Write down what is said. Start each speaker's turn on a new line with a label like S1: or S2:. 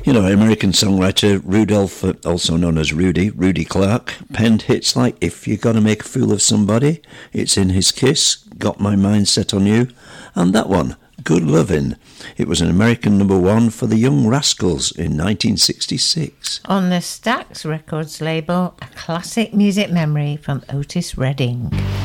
S1: You know, American songwriter Rudolph, also known as Rudy Clark, penned hits like If You're Gonna Make a Fool of Somebody, It's in His Kiss, Got My Mind Set on You, and that one, Good Lovin'. It was an American #1 for the Young Rascals in 1966.
S2: On the Stax Records label, a classic music memory from Otis Redding.